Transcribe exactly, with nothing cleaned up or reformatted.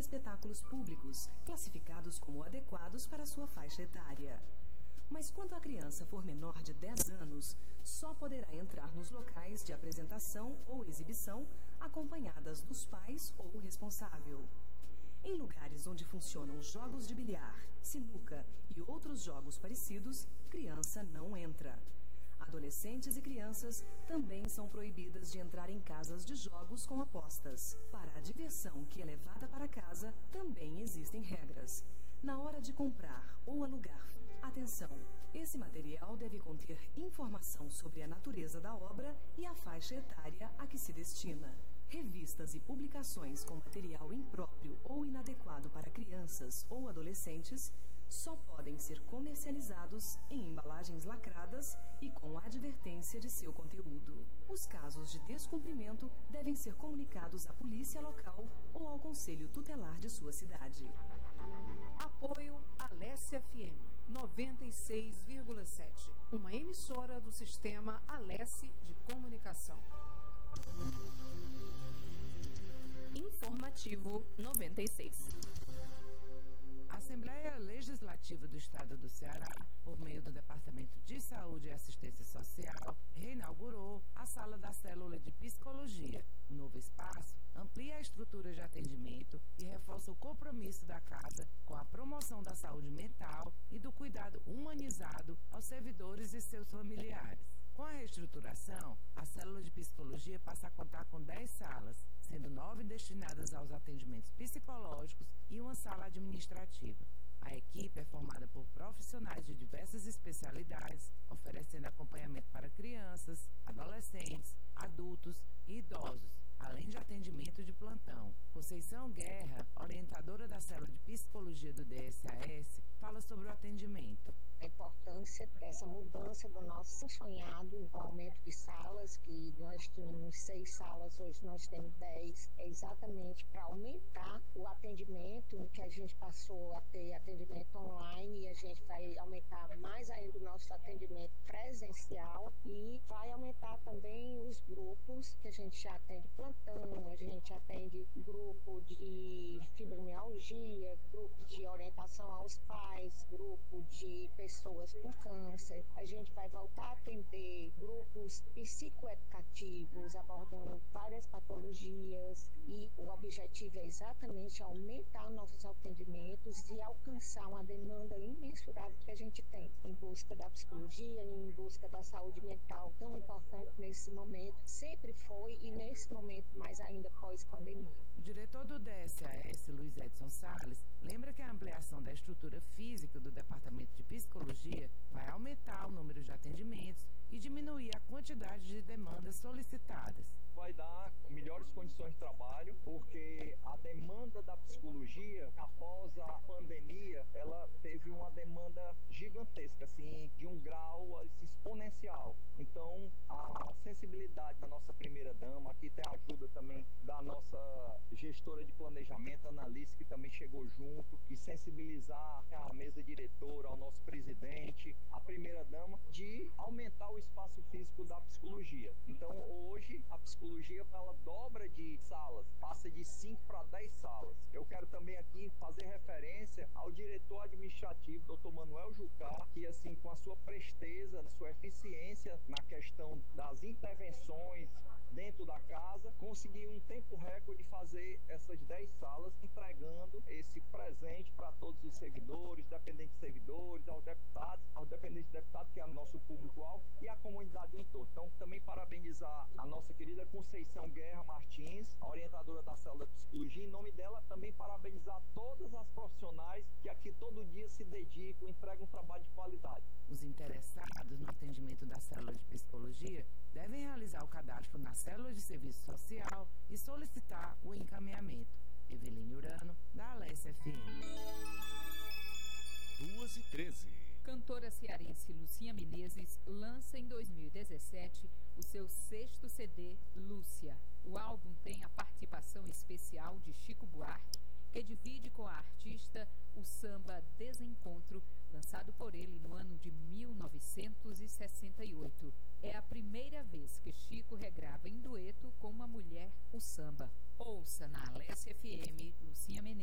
espetáculos públicos, classificados como adequados para sua faixa etária. Mas quando a criança for menor de dez anos, só poderá entrar nos locais de apresentação ou exibição acompanhadas dos pais ou responsável. Em lugares onde funcionam jogos de bilhar, sinuca e outros jogos parecidos, criança não entra. Adolescentes e crianças também são proibidas de entrar em casas de jogos com apostas. Para a diversão que é levada para casa, também existem regras. Na hora de comprar ou alugar, atenção! Esse material deve conter informação sobre a natureza da obra e a faixa etária a que se destina. Revistas e publicações com material impróprio ou inadequado para crianças ou adolescentes só podem ser comercializados em embalagens lacradas e com advertência de seu conteúdo. Os casos de descumprimento devem ser comunicados à polícia local ou ao conselho tutelar de sua cidade. Apoio Alesse F M noventa e seis vírgula sete, uma emissora do sistema Alesse de comunicação. Informativo noventa e seis. A Assembleia Legislativa do Estado do Ceará, por meio do Departamento de Saúde e Assistência Social, reinaugurou a Sala da Célula de Psicologia. O novo espaço amplia a estrutura de atendimento e reforça o compromisso da Casa com a promoção da saúde mental e do cuidado humanizado aos servidores e seus familiares. Com a reestruturação, a Célula de Psicologia passa a contar com dez salas, sendo nove destinadas aos atendimentos psicológicos e uma sala administrativa. A equipe é formada por profissionais de diversas especialidades, oferecendo acompanhamento para crianças, adolescentes, adultos e idosos, além de atendimento de plantão. Conceição Guerra, orientadora da Célula de Psicologia do D S A S, fala sobre o atendimento. A importância dessa mudança do nosso sonhado aumento de salas, que nós tínhamos seis salas, hoje nós temos dez, é exatamente para aumentar o atendimento, que a gente passou a ter atendimento online e a gente vai aumentar mais ainda o nosso atendimento presencial e vai aumentar também os grupos, que a gente já atende plantão, a gente atende grupo de fibromialgia, grupo de orientação aos pais, grupo de pessoas com câncer. A gente vai voltar a atender grupos psicoeducativos, abordando várias patologias e o objetivo é exatamente aumentar nossos atendimentos e alcançar uma demanda imensurável que a gente tem em busca da psicologia e em busca da saúde mental, tão importante nesse momento, sempre foi e nesse momento mais ainda pós-pandemia. O diretor do D S A S, Luiz Edson Salles, lembra que a ampliação da estrutura física do Departamento de Psicologia vai aumentar o número de atendimentos e diminuir a quantidade de demandas solicitadas. Vai dar melhores condições de trabalho, porque a demanda da psicologia, após a pandemia, ela teve uma demanda gigantesca, assim, de um grau assim, exponencial. Então, a sensibilidade da nossa primeira-dama, aqui tem a ajuda também da nossa gestora de planejamento, Annalise, que também chegou junto, e sensibilizar a mesa diretora, ao nosso presidente, a primeira-dama, de aumentar o espaço físico da psicologia. Então, hoje, a psicologia ela dobra de salas, passa de cinco para dez salas. Eu quero também aqui fazer referência ao diretor administrativo, doutor Manuel Jucá, que assim, com a sua presteza, sua eficiência na questão das intervenções dentro da casa, conseguiu um tempo recorde de fazer essas dez salas, entregando esse presente para todos os servidores, dependentes de servidores, aos deputados, aos dependentes de deputados, que é o nosso público-alvo, e a comunidade do entorno. Então, também parabenizar a nossa querida Conceição Guerra Martins, a orientadora da Célula de Psicologia. Em nome dela, também parabenizar todas as profissionais que aqui todo dia se dedicam, entregam um trabalho de qualidade. Os interessados no atendimento da Célula de Psicologia devem realizar o cadastro na Célula de Serviço Social e solicitar o encaminhamento. Eveline Urano, da Alesse F M. duas e treze. Cantora cearense Lucinha Menezes lança em dois mil e dezessete o seu sexto C D, Lúcia. O álbum tem a participação especial de Chico Buarque, que divide com a artista o samba Desencontro, lançado por ele no ano de mil novecentos e sessenta e oito. É a primeira vez que Chico regrava em dueto com uma mulher o samba. Ouça na Alesse F M, Lucinha Menezes.